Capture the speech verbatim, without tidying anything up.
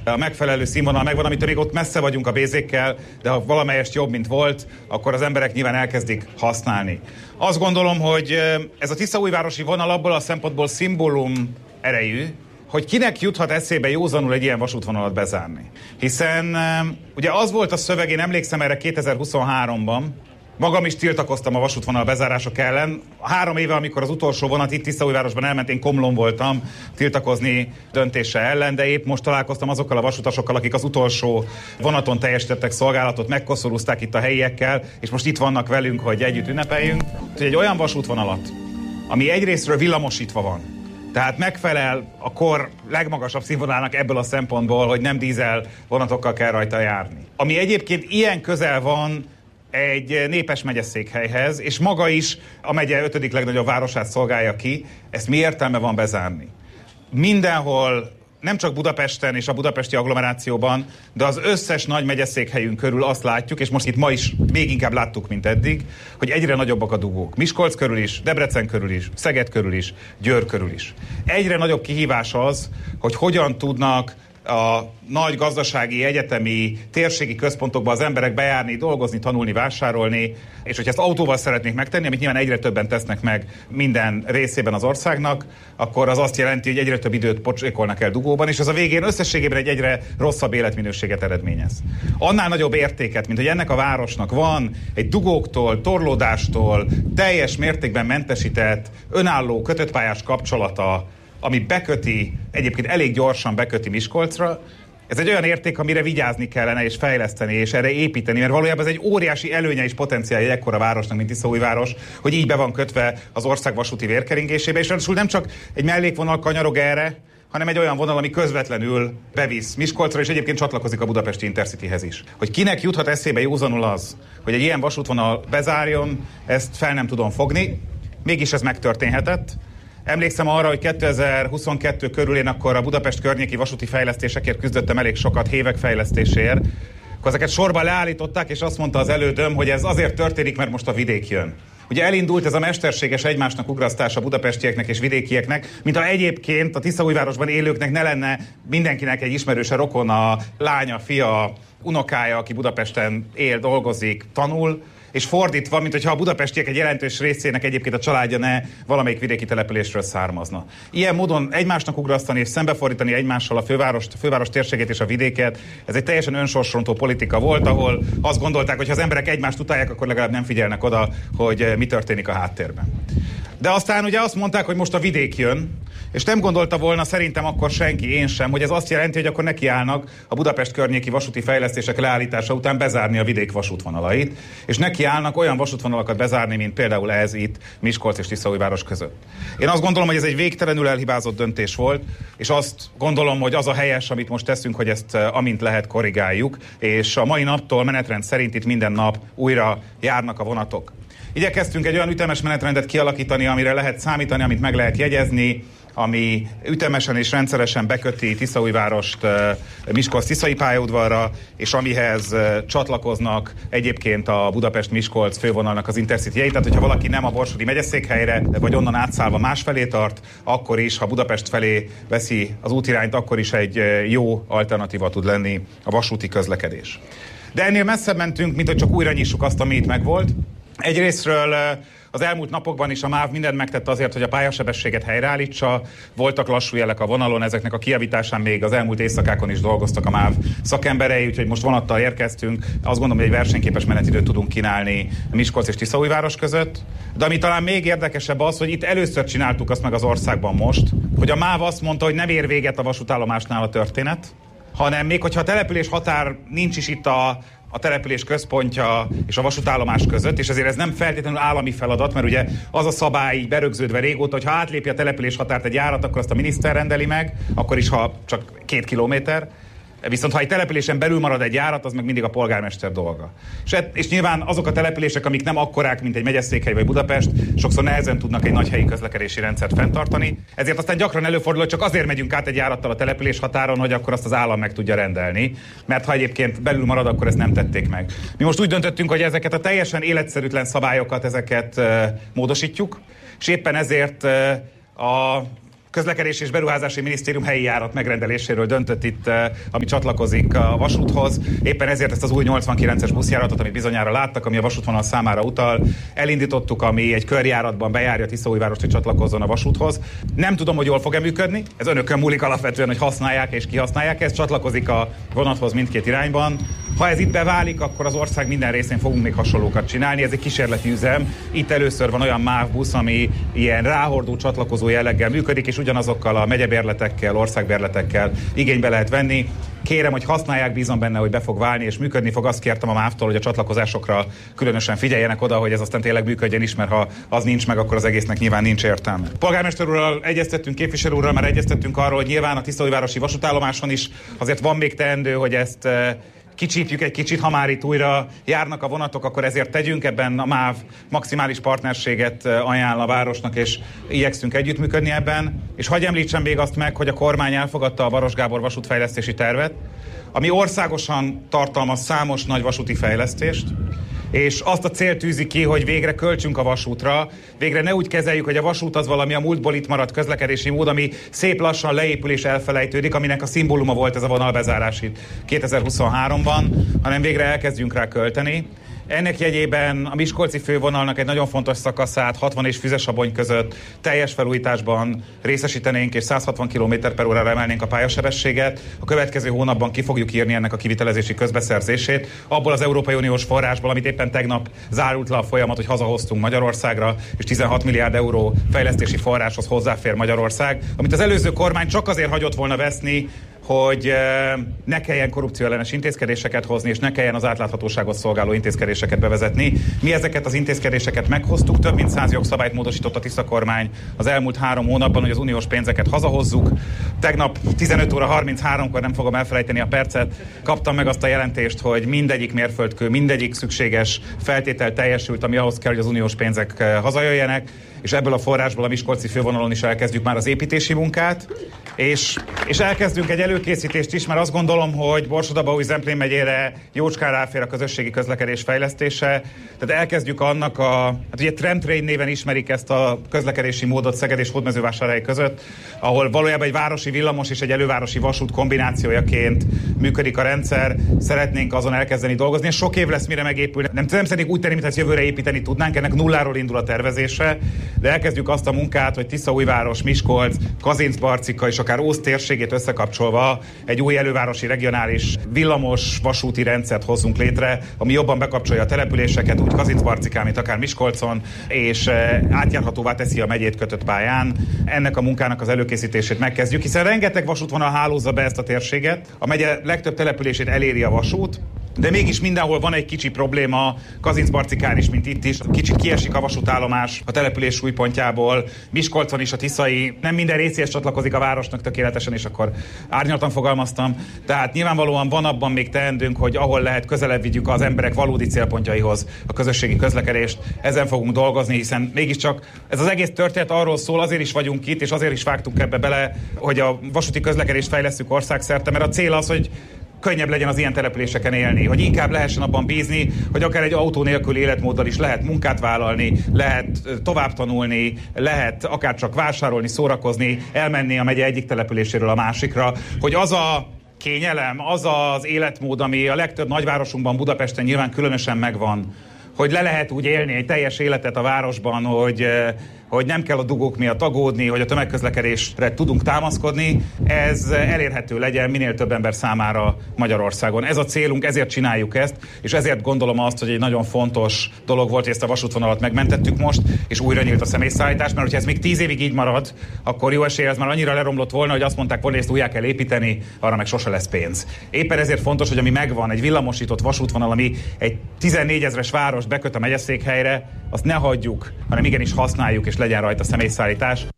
a megfelelő színvonal megvan, amitől még ott messze vagyunk a bézékkel, de ha valamelyest jobb, mint volt, akkor az emberek nyilván elkezdik használni. Azt gondolom, hogy ez a tiszaújvárosi vonal abból a szempontból szimbólum erejű, hogy kinek juthat eszébe józanul egy ilyen vasútvonalat bezárni. Hiszen ugye az volt a szöveg, én emlékszem erre kétezer-huszonháromban, magam is tiltakoztam a vasútvonal bezárások ellen. Három éve, amikor az utolsó vonat itt Tiszaújvárosban elment, én Komlón voltam tiltakozni döntése ellen, de épp most találkoztam azokkal a vasutasokkal, akik az utolsó vonaton teljesítettek szolgálatot, megkoszorúzták itt a helyiekkel, és most itt vannak velünk, hogy együtt ünnepeljünk. Egy olyan vasútvonalat, ami egyrésztről villamosítva van, tehát megfelel a kor legmagasabb színvonalának ebből a szempontból, hogy nem dízel vonatokkal kell rajta járni. Ami egyébként ilyen közel van egy népes megyeszékhelyhez, és maga is a megye ötödik legnagyobb városát szolgálja ki, ezt mi értelme van bezárni? Mindenhol, nem csak Budapesten és a budapesti agglomerációban, de az összes nagy megyeszékhelyünk körül azt látjuk, és most itt ma is még inkább láttuk, mint eddig, hogy egyre nagyobbak a dugók. Miskolc körül is, Debrecen körül is, Szeged körül is, Győr körül is. Egyre nagyobb kihívás az, hogy hogyan tudnak a nagy gazdasági, egyetemi, térségi központokba az emberek bejárni, dolgozni, tanulni, vásárolni, és hogyha ezt autóval szeretnék megtenni, amit nyilván egyre többen tesznek meg minden részében az országnak, akkor az azt jelenti, hogy egyre több időt pocsékolnak el dugóban, és ez a végén összességében egy egyre rosszabb életminőséget eredményez. Annál nagyobb értéket, mint hogy ennek a városnak van egy dugóktól, torlódástól teljes mértékben mentesített, önálló, kötöttpályás kapcsolata, ami beköti, egyébként elég gyorsan beköti Miskolcra, ez egy olyan érték, amire vigyázni kellene és fejleszteni, és erre építeni, mert valójában ez egy óriási előnye és potenciálja egy ekkora városnak, mint Tiszaújváros, hogy így be van kötve az ország vasúti vérkeringésébe, és ráadásul nem csak egy mellékvonal kanyarog erre, hanem egy olyan vonal, ami közvetlenül bevisz Miskolcra, és egyébként csatlakozik a budapesti Intercityhez is. Hogy kinek juthat eszébe józanul az, hogy egy ilyen vasútvonal bezárjon, ezt fel nem tudom fogni, mégis ez megtörténhetett. Emlékszem arra, hogy kétezer-huszonkettő körül én akkor a Budapest környéki vasúti fejlesztésekért küzdöttem elég sokat, hévek fejlesztéséért. Akkor ezeket sorba leállították, és azt mondta az elődöm, hogy ez azért történik, mert most a vidék jön. Ugye elindult ez a mesterséges egymásnak ugrasztás a budapestieknek és vidékieknek, mint ha egyébként a Tiszaújvárosban élőknek ne lenne mindenkinek egy ismerőse, rokona, lánya, fia, unokája, aki Budapesten él, dolgozik, tanul, és fordítva, mint hogyha a budapestiek egy jelentős részének egyébként a családja ne valamelyik vidéki településről származna. Ilyen módon egymásnak ugrasztani és szembefordítani egymással a fővárost, a főváros térségét és a vidéket, ez egy teljesen önsorsrontó politika volt, ahol azt gondolták, hogy ha az emberek egymást utálják, akkor legalább nem figyelnek oda, hogy mi történik a háttérben. De aztán ugye azt mondták, hogy most a vidék jön, és nem gondolta volna szerintem akkor senki, én sem, hogy ez azt jelenti, hogy akkor nekiállnak a Budapest környéki vasúti fejlesztések leállítása után bezárni a vidék vasútvonalait, és nekiállnak olyan vasútvonalakat bezárni, mint például ez itt Miskolc és Tiszaújváros között. Én azt gondolom, hogy ez egy végtelenül elhibázott döntés volt, és azt gondolom, hogy az a helyes, amit most teszünk, hogy ezt amint lehet korrigáljuk, és a mai naptól menetrend szerint itt minden nap újra járnak a vonatok. Igyekeztünk egy olyan ütemes menetrendet kialakítani, amire lehet számítani, amit meg lehet jegyezni, ami ütemesen és rendszeresen beköti Tiszaújvárost Miskolc-Tiszai pályaudvarra, és amihez csatlakoznak egyébként a Budapest-Miskolc fővonalnak az Intercityjei. Tehát, hogyha valaki nem a borsodi megyeszékhelyre, vagy onnan átszállva másfelé tart, akkor is, ha Budapest felé veszi az útirányt, akkor is egy jó alternatíva tud lenni a vasúti közlekedés. De ennél messzebb mentünk, mint hogy csak újra nyissuk azt, ami itt megvolt. Egyrésztről az elmúlt napokban is a MÁV mindent megtett azért, hogy a pályasebességet helyreállítsa. Voltak lassú jelek a vonalon, ezeknek a kijavításán még az elmúlt éjszakákon is dolgoztak a MÁV szakemberei, úgyhogy most vonattal érkeztünk. Azt gondolom, hogy egy versenyképes menetidőt tudunk kínálni Miskolc és Tiszaújváros között. De ami talán még érdekesebb az, hogy itt először csináltuk azt meg az országban most, hogy a MÁV azt mondta, hogy nem ér véget a vasútállomásnál a történet, hanem még hogyha a település határ nincs is itt a a település központja és a vasútállomás között, és ezért ez nem feltétlenül állami feladat, mert ugye az a szabály így berögződve régóta, hogy ha átlépi a település határt egy járat, akkor azt a miniszter rendeli meg, akkor is, ha csak két kilométer. Viszont ha egy településen belül marad egy járat, az meg mindig a polgármester dolga. És, et, és nyilván azok a települések, amik nem akkorák, mint egy megyeszékhely vagy Budapest, sokszor nehezen tudnak egy nagy helyi közlekedési rendszert fenntartani. Ezért aztán gyakran előfordul, hogy csak azért megyünk át egy járattal a település határon, hogy akkor azt az állam meg tudja rendelni. Mert ha egyébként belül marad, akkor ezt nem tették meg. Mi most úgy döntöttünk, hogy ezeket a teljesen életszerűtlen szabályokat, ezeket uh, módosítjuk, és éppen ezért uh, a Közlekedési és Beruházási Minisztérium helyi járat megrendeléséről döntött itt, ami csatlakozik a vasúthoz. Éppen ezért ezt az új nyolcvankilences buszjáratot, amit bizonyára láttak, ami a vasútvonal számára utal, elindítottuk, ami egy körjáratban bejárja Tiszaújvárost, hogy csatlakozzon a vasúthoz. Nem tudom, hogy jól fog-e működni. Ez önökön múlik alapvetően, hogy használják és kihasználják. Ez csatlakozik a vonathoz mindkét irányban. Ha ez itt beválik, akkor az ország minden részén fogunk még hasonlókat csinálni. Ez egy kísérleti üzem. Itt először van olyan MÁV busz, ami ilyen ráhordó csatlakozó jelleggel működik, és ugyanazokkal a megyebérletekkel, országbérletekkel igénybe lehet venni. Kérem, hogy használják, bízom benne, hogy be fog válni, és működni fog. Azt kértem a MÁV-tól, hogy a csatlakozásokra különösen figyeljenek oda, hogy ez aztán tényleg működjön is, mert ha az nincs meg, akkor az egésznek nyilván nincs értelme. Polgármester úrral egyeztettünk, képviselő úrral már egyeztettünk arról, hogy nyilván a Tiszaújvárosi vasútállomáson is azért van még teendő, hogy ezt kicsípjük egy kicsit, ha már itt újra járnak a vonatok, akkor ezért tegyünk. Ebben a MÁV maximális partnerséget ajánl a városnak, és igyekszünk együttműködni ebben. És hagyj említsem még azt meg, hogy a kormány elfogadta a Baross Gábor vasútfejlesztési tervet, ami országosan tartalmaz számos nagy vasúti fejlesztést, és azt a célt tűzi ki, hogy végre költsünk a vasútra, végre ne úgy kezeljük, hogy a vasút az valami a múltból itt maradt közlekedési mód, ami szép lassan leépül és elfelejtődik, aminek a szimbóluma volt ez a vonalbezárás itt kétezer-huszonháromban, hanem végre elkezdjünk rá költeni. Ennek jegyében a miskolci fővonalnak egy nagyon fontos szakaszát hatvan és Füzesabony között teljes felújításban részesítenénk, és száz hatvan kilométer per órára emelnénk a pályasebességet. A következő hónapban ki fogjuk írni ennek a kivitelezési közbeszerzését. Abból az Európai Uniós forrásból, amit éppen tegnap zárult le a folyamat, hogy hazahoztunk Magyarországra, és tizenhat milliárd euró fejlesztési forráshoz hozzáfér Magyarország, amit az előző kormány csak azért hagyott volna veszni, hogy ne kelljen korrupcióellenes intézkedéseket hozni, és ne kelljen az átláthatóságot szolgáló intézkedéseket bevezetni. Mi ezeket az intézkedéseket meghoztuk, több mint száz jogszabályt módosított a Tisza kormány az elmúlt három hónapban, hogy az uniós pénzeket hazahozzuk. Tegnap tizenöt óra harmincháromkor, nem fogom elfelejteni a percet, kaptam meg azt a jelentést, hogy mindegyik mérföldkő, mindegyik szükséges feltétel teljesült, ami ahhoz kell, hogy az uniós pénzek hazajöjjenek, és ebből a forrásból a miskolci fővonalon is elkezdjük már az építési munkát, és, és elkezdünk egy előkészítést is, mert azt gondolom, hogy Borsod-Abaúj-Zemplén megyére jócskán ráfér a közösségi közlekedés fejlesztése, tehát elkezdjük annak a, hát ugye Tramtrain néven ismerik ezt a közlekedési módot Szeged és Hódmezővásárhely között, ahol valójában egy városi villamos és egy elővárosi vasút kombinációjaként működik a rendszer, szeretnénk azon elkezdeni dolgozni, és sok év lesz, mire megépül. Nem, nem szeretnék úgy tenni, mintha jövőre építeni tudnánk, ennek nulláról indul a tervezése, de elkezdjük azt a munkát, hogy Tiszaújváros, Miskolc, Kazincbarcika és akár Ózd térségét összekapcsolva egy új elővárosi regionális villamos vasúti rendszert hozzunk létre, ami jobban bekapcsolja a településeket, úgy Kazincbarcikán, mint akár Miskolcon, és átjárhatóvá teszi a megyét kötött pályán. Ennek a munkának az előkészítését megkezdjük, hiszen rengeteg vasútvonal hálózza be ezt a térséget. A megye legtöbb települését eléri a vasút, de mégis mindenhol van egy kicsi probléma, Kazincbarcikán is, mint itt is. Kicsit kiesik a vasútállomás a település súlypontjából, Miskolcon is a tiszai, nem minden részéhez csatlakozik a városnak tökéletesen, és akkor árnyaltan fogalmaztam. Tehát nyilvánvalóan van abban még teendőnk, hogy ahol lehet, közelebb vigyük az emberek valódi célpontjaihoz a közösségi közlekedést. Ezen fogunk dolgozni, hiszen mégiscsak ez az egész történet arról szól, azért is vagyunk itt, és azért is vágtunk ebbe bele, hogy a vasúti közlekedést fejlesszük országszerte, mert a cél az, hogy könnyebb legyen az ilyen településeken élni, hogy inkább lehessen abban bízni, hogy akár egy autó nélküli életmóddal is lehet munkát vállalni, lehet tovább tanulni, lehet akár csak vásárolni, szórakozni, elmenni a megye egyik településéről a másikra, hogy az a kényelem, az az életmód, ami a legtöbb nagyvárosunkban, Budapesten nyilván különösen megvan, hogy le lehet úgy élni egy teljes életet a városban, hogy, hogy nem kell a dugók miatt aggódni, hogy a tömegközlekedésre tudunk támaszkodni, ez elérhető legyen minél több ember számára Magyarországon. Ez a célunk, ezért csináljuk ezt, és ezért gondolom azt, hogy egy nagyon fontos dolog volt, hogy ezt a vasútvonalat megmentettük most, és újra nyílt a személyszállítás, mert hogyha ez még tíz évig így marad, akkor jó esélye ez már annyira leromlott volna, hogy azt mondták volna, hogy ezt újjá kell építeni, arra meg sose lesz pénz. Éppen ezért fontos, hogy ami megvan, egy villamosított vasútvonal, ami egy tizennégyezeres város beköt a megyeszékhelyre, azt ne hagyjuk, hanem igenis használjuk, és legyen rajta személyszállítás.